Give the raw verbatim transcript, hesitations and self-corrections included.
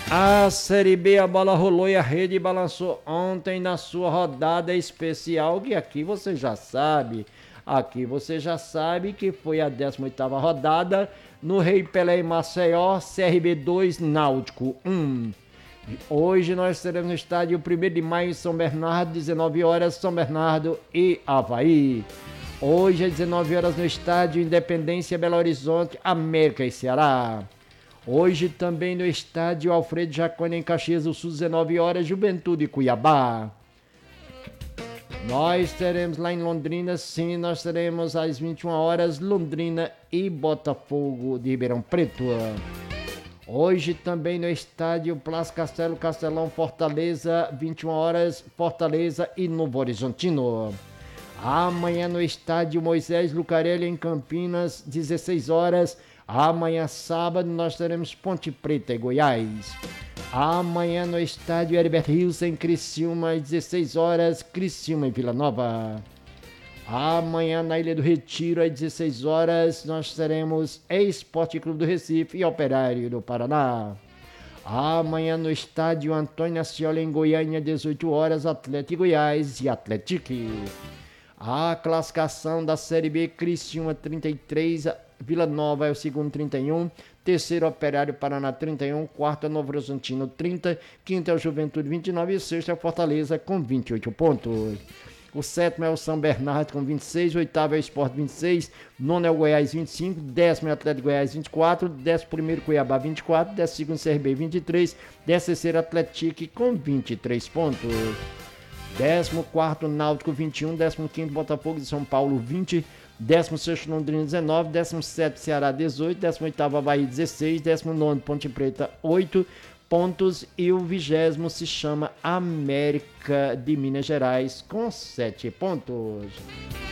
A Série B, a bola rolou e a rede balançou ontem na sua rodada especial, que aqui você já sabe. Aqui você já sabe que foi a décima oitava rodada no Rei Pelé em Maceió, C R B dois, Náutico um. Hoje nós teremos no estádio primeiro de maio em São Bernardo, dezenove horas, São Bernardo e Avaí. Hoje às dezenove horas no estádio Independência, Belo Horizonte, América e Ceará. Hoje também no estádio Alfredo Jaconi em Caxias do Sul, dezenove horas, Juventude e Cuiabá. Nós teremos lá em Londrina, sim, nós teremos às vinte e uma horas, Londrina e Botafogo de Ribeirão Preto. Hoje também no estádio Plas Castelo, Castelão, Fortaleza, vinte e uma horas, Fortaleza e Novo Horizontino. Amanhã no estádio Moisés Lucarelli em Campinas, dezesseis horas. Amanhã sábado nós teremos Ponte Preta e Goiás. Amanhã no estádio Herbert Rios em Criciúma, às dezesseis horas, Criciúma e Vila Nova. Amanhã na Ilha do Retiro, às dezesseis horas, nós teremos Esporte Clube do Recife e Operário do Paraná. Amanhã no estádio Antônio Ascioli em Goiânia, dezoito horas, Atlético Goiás e Atlético. A classificação da Série B, Criciúma trinta e três, Vila Nova é o segundo trinta e um, terceiro Operário Paraná trinta e um, quarto é Novo Horizontino trinta, quinto é o Juventude vinte e nove e sexto é o Fortaleza com vinte e oito pontos. O sétimo é o São Bernardo com vinte e seis, o oitavo é o Sport vinte e seis, nono é o Goiás vinte e cinco, décimo é o Atlético Goiás vinte e quatro, décimo primeiro Cuiabá vinte e quatro, décimo segundo C R B vinte e três, décimo terceiro Atlético com vinte e três pontos. décimo quarto Náutico vinte e um, décimo quinto Botafogo de São Paulo vinte, décimo sexto Londrina dezenove, décimo sétimo Ceará dezoito, décimo oitavo Avaí dezesseis, décimo nono Ponte Preta oito pontos e o vigésimo se chama América de Minas Gerais com sete pontos.